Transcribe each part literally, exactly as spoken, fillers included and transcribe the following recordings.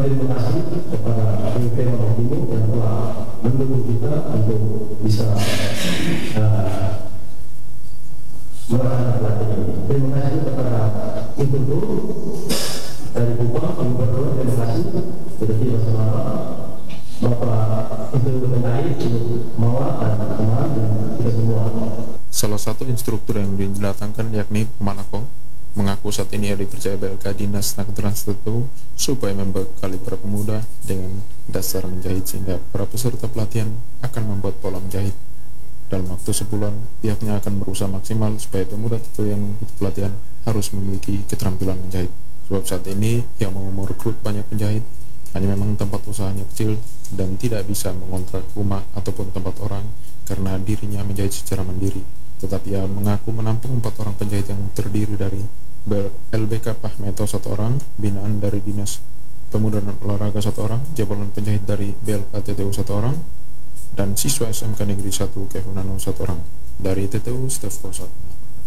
berterima kasih kepada P P Lombok Timur yang telah mendukung kita untuk bisa uh, melaksanakan pelatihan ini. Terima kasih kepada Gubernur dari Kupang, Gubernur, terima kasih Bupati bersama Bapak Ibu Penai, Ibu Mawar dan teman-teman dan kita semua. Salah satu instruktur yang didatangkan yakni Malako mengaku saat ini ia dipercaya B L K Dinas Tenaga Trans T T U supaya membekali para pemuda dengan dasar menjahit sehingga para peserta pelatihan akan membuat pola menjahit. Dalam waktu sebulan, pihaknya akan berusaha maksimal supaya pemuda T T U yang mengikuti pelatihan harus memiliki keterampilan menjahit. Sebab saat ini yang mau merekrut banyak penjahit, hanya memang tempat usahanya kecil dan tidak bisa mengontrak rumah ataupun tempat orang karena dirinya menjahit secara mandiri. Tetapi ia mengaku menampung empat orang penjahit yang terdiri dari L B K Pahmeto satu orang, binaan dari Dinas Pemuda dan Olahraga satu orang, jabalan penjahit dari B L K T T U satu orang, dan siswa S M K Negeri satu Kehunano satu orang. Dari T T U, Stefko satu.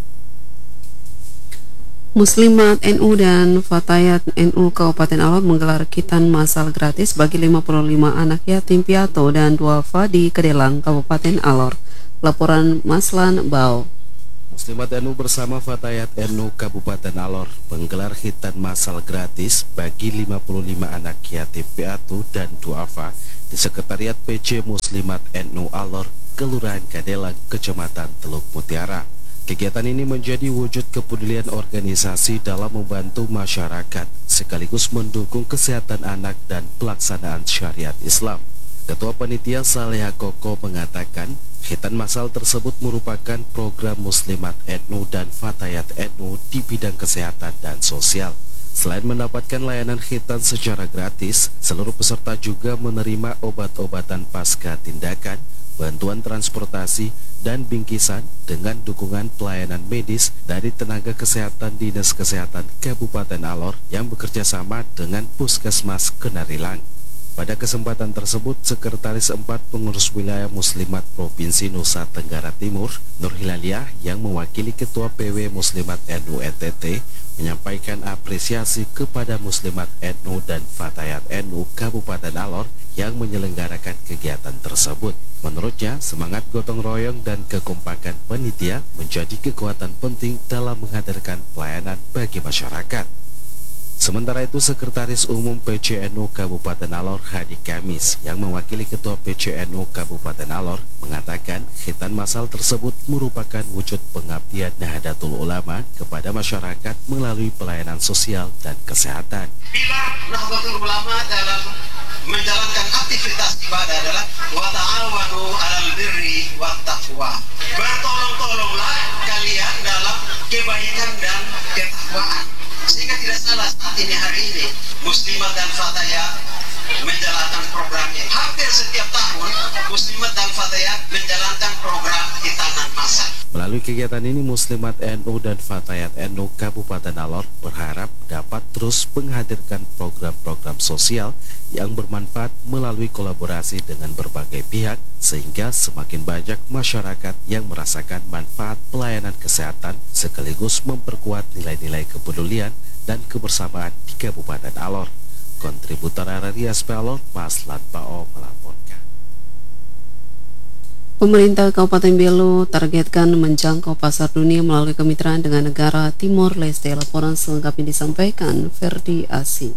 Muslimat N U dan Fatayat N U Kabupaten Alor menggelar khitan masal gratis bagi lima puluh lima anak yatim piatu dan duafa di Kedelang, Kabupaten Alor. Laporan Maslan Bau. Muslimat N U bersama Fatayat N U Kabupaten Alor menggelar khitan masal gratis bagi lima puluh lima anak yatim piatu dan duafa di Sekretariat P C Muslimat N U Alor, Kelurahan Kedelang, Kecamatan Teluk Mutiara. Kegiatan ini menjadi wujud kepedulian organisasi dalam membantu masyarakat sekaligus mendukung kesehatan anak dan pelaksanaan syariat Islam. Ketua Panitia Saleha Koko mengatakan, khitan masal tersebut merupakan program Muslimat N U dan Fatayat N U di bidang kesehatan dan sosial. Selain mendapatkan layanan khitan secara gratis, seluruh peserta juga menerima obat-obatan pasca tindakan, bantuan transportasi, dan bingkisan dengan dukungan pelayanan medis dari tenaga kesehatan Dinas Kesehatan Kabupaten Alor yang bekerja sama dengan Puskesmas Kenarilang. Pada kesempatan tersebut, Sekretaris empat Pengurus Wilayah Muslimat Provinsi Nusa Tenggara Timur, Nur Hilaliah, yang mewakili Ketua P W Muslimat N U N T T, menyampaikan apresiasi kepada Muslimat N U dan Fatayat N U Kabupaten Alor yang menyelenggarakan kegiatan tersebut. Menurutnya, semangat gotong royong dan kekompakan panitia menjadi kekuatan penting dalam menghadirkan pelayanan bagi masyarakat. Sementara itu, Sekretaris Umum P C N U Kabupaten Alor, Hadi Kamis, yang mewakili Ketua P C N U Kabupaten Alor, mengatakan khitan masal tersebut merupakan wujud pengabdian Nahdlatul Ulama kepada masyarakat melalui pelayanan sosial dan kesehatan. Bila Nahdlatul Ulama dalam menjalankan aktivitas ibadah adalah wa ta'awanu 'alal birri wat taqwa. Bertolong-tolonglah kalian dalam kebaikan dan ketakwaan. Sehingga tidak salah saat ini hari ini Muslimat dan Fatayat menjalankan program ini. Hampir setiap tahun Muslimat dan Fatayat menjalankan program khitanan masal. Melalui kegiatan ini, Muslimat N U dan Fatayat N U Kabupaten Alor berharap dapat terus menghadirkan program-program sosial yang bermanfaat melalui kolaborasi dengan berbagai pihak, sehingga semakin banyak masyarakat yang merasakan manfaat pelayanan kesehatan sekaligus memperkuat nilai-nilai kepedulian dan kebersamaan di Kabupaten Alor. Kontributor Rias Alor, Maslan Pao melaporkan. Pemerintah Kabupaten Belu targetkan menjangkau pasar dunia melalui kemitraan dengan negara Timor Leste. Laporan selengkapnya disampaikan Ferdi Asi.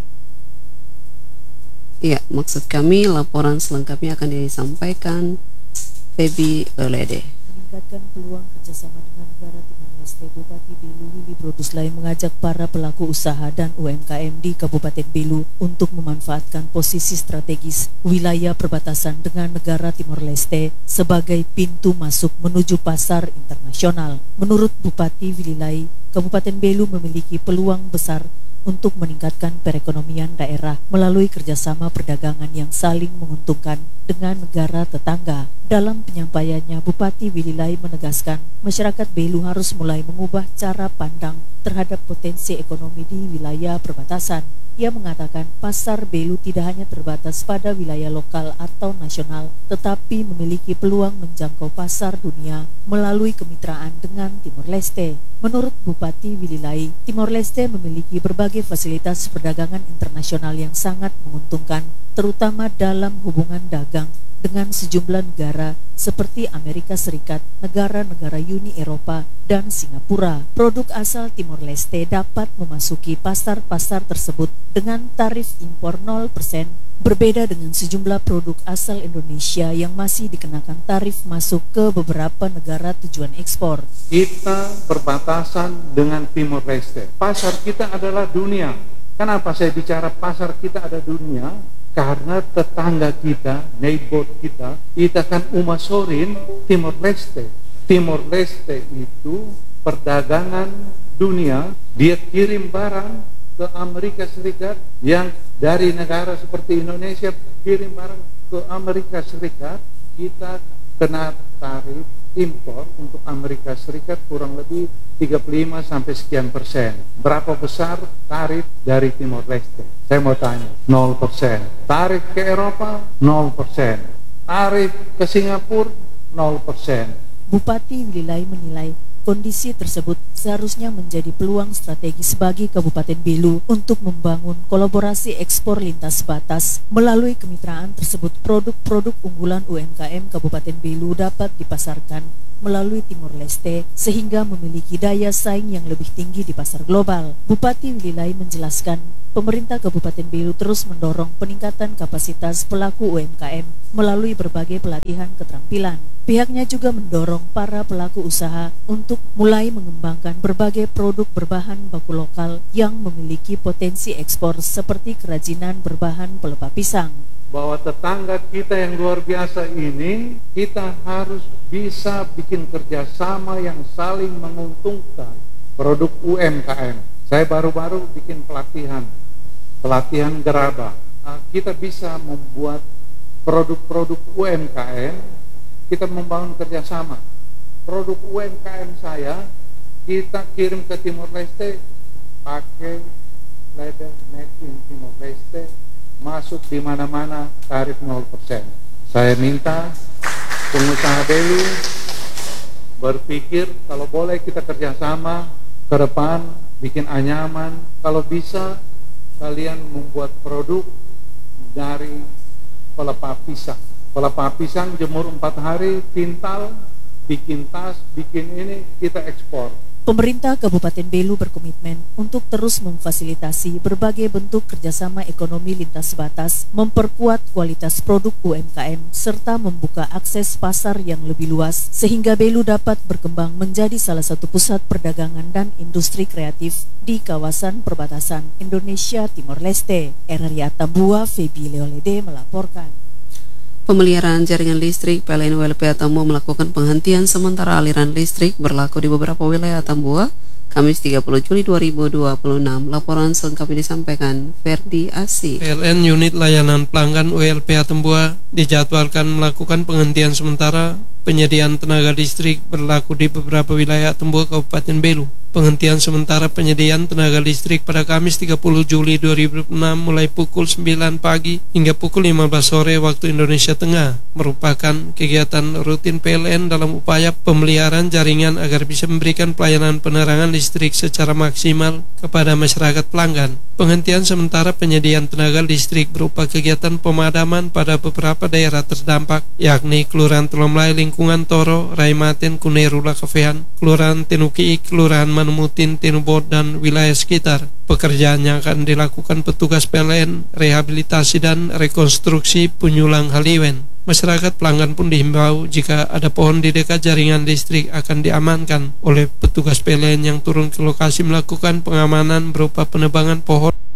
Ya, maksud kami laporan selengkapnya akan disampaikan Febi Lede. Meningkatkan peluang kerjasama dengan negara Timor Leste, Bupati Belu Willy Broduslai mengajak para pelaku usaha dan U M K M di Kabupaten Belu untuk memanfaatkan posisi strategis wilayah perbatasan dengan negara Timor Leste sebagai pintu masuk menuju pasar internasional. Menurut Bupati Willy, Kabupaten Belu memiliki peluang besar untuk meningkatkan perekonomian daerah melalui kerjasama perdagangan yang saling menguntungkan dengan negara tetangga. Dalam penyampaiannya, Bupati Wililai menegaskan masyarakat Belu harus mulai mengubah cara pandang terhadap potensi ekonomi di wilayah perbatasan. Ia mengatakan pasar Belu tidak hanya terbatas pada wilayah lokal atau nasional, tetapi memiliki peluang menjangkau pasar dunia melalui kemitraan dengan Timor Leste. Menurut Bupati Willy Lai, Timor Leste memiliki berbagai fasilitas perdagangan internasional yang sangat menguntungkan, terutama dalam hubungan dagang dengan sejumlah negara seperti Amerika Serikat, negara-negara Uni Eropa, dan Singapura. Produk asal Timor Leste dapat memasuki pasar-pasar tersebut dengan tarif impor nol persen, berbeda dengan sejumlah produk asal Indonesia yang masih dikenakan tarif masuk ke beberapa negara tujuan ekspor. Kita berbatasan dengan Timor Leste. Pasar kita adalah dunia. Kenapa saya bicara pasar kita ada dunia? Karena tetangga kita, neighbor kita, kita kan umasorin Timor Leste. Timor Leste itu perdagangan dunia, dia kirim barang ke Amerika Serikat, yang dari negara seperti Indonesia kirim barang ke Amerika Serikat, kita kena tarif impor untuk Amerika Serikat kurang lebih tiga puluh lima sampai sekian persen. Berapa besar tarif dari Timor Leste? Saya mau tanya, nol persen. Tarif ke Eropa, nol persen. Tarif ke Singapura, nol persen. Bupati Willy Lai menilai kondisi tersebut seharusnya menjadi peluang strategis bagi Kabupaten Belu untuk membangun kolaborasi ekspor lintas batas. Melalui kemitraan tersebut, produk-produk unggulan U M K M Kabupaten Belu dapat dipasarkan melalui Timor Leste sehingga memiliki daya saing yang lebih tinggi di pasar global. Bupati Willy Lai menjelaskan, pemerintah Kabupaten Belu terus mendorong peningkatan kapasitas pelaku U M K M melalui berbagai pelatihan keterampilan. Pihaknya juga mendorong para pelaku usaha untuk mulai mengembangkan berbagai produk berbahan baku lokal yang memiliki potensi ekspor seperti kerajinan berbahan pelepah pisang. Bahwa tetangga kita yang luar biasa ini, kita harus bisa bikin kerjasama yang saling menguntungkan. Produk U M K M, saya baru-baru bikin pelatihan, pelatihan gerabah. Kita bisa membuat produk-produk U M K M, kita membangun kerjasama. Produk U M K M saya, kita kirim ke Timor Leste, pakai leather made in Timor Leste, masuk di mana-mana tarif nol persen. Saya minta pengusaha Belu berpikir kalau boleh kita kerjasama ke depan, bikin anyaman. Kalau bisa kalian membuat produk dari pelepah pisang. Pelepah pisang jemur empat hari, pintal, bikin tas, bikin ini, kita ekspor. Pemerintah Kabupaten Belu berkomitmen untuk terus memfasilitasi berbagai bentuk kerjasama ekonomi lintas batas, memperkuat kualitas produk U M K M, serta membuka akses pasar yang lebih luas, sehingga Belu dapat berkembang menjadi salah satu pusat perdagangan dan industri kreatif di kawasan perbatasan Indonesia Timor Leste. Eraria Tambua, Febi Leolede melaporkan. Pemeliharaan jaringan listrik, P L N U L P A Tambua melakukan penghentian sementara aliran listrik berlaku di beberapa wilayah Tambua, Kamis tiga puluh Juli dua ribu dua puluh enam. Laporan selengkapnya disampaikan Ferdi Asih. P L N Unit Layanan Pelanggan U L P A Tambua dijadwalkan melakukan penghentian sementara penyediaan tenaga listrik berlaku di beberapa wilayah Tambua, Kabupaten Belu. Penghentian sementara penyediaan tenaga listrik pada Kamis tiga puluh Juli dua ribu enam mulai pukul sembilan pagi hingga pukul lima belas sore waktu Indonesia Tengah merupakan kegiatan rutin P L N dalam upaya pemeliharaan jaringan agar bisa memberikan pelayanan penerangan listrik secara maksimal kepada masyarakat pelanggan. Penghentian sementara penyediaan tenaga listrik berupa kegiatan pemadaman pada beberapa daerah terdampak, yakni Kelurahan Telomlai, Lingkungan Toro, Raimaten, Kunerula, Kafehan, Kelurahan Tenuki, Kelurahan Manumutin, Tinubot, dan wilayah sekitar. Pekerjaan yang akan dilakukan petugas P L N, rehabilitasi dan rekonstruksi penyulang haliwen. Masyarakat pelanggan pun dihimbau jika ada pohon di dekat jaringan listrik akan diamankan oleh petugas P L N yang turun ke lokasi melakukan pengamanan berupa penebangan pohon